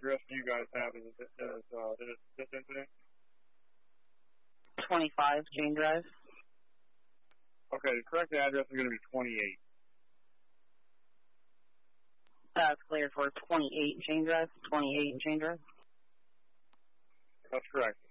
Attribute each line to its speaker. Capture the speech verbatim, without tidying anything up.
Speaker 1: address do you guys have in this, uh, in this incident?
Speaker 2: twenty-five Jane Drive.
Speaker 1: Okay, the correct address is going to be twenty-eight.
Speaker 2: That's cleared for twenty-eight Jane Drive. twenty-eight Jane Drive.
Speaker 1: That's correct.